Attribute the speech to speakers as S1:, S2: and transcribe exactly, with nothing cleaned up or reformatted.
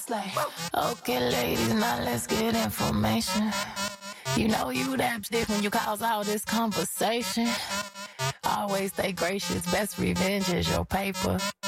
S1: Slay. Okay, ladies, now let's get information. You know you that dick when you cause all this conversation. Always stay gracious, best revenge is your paper.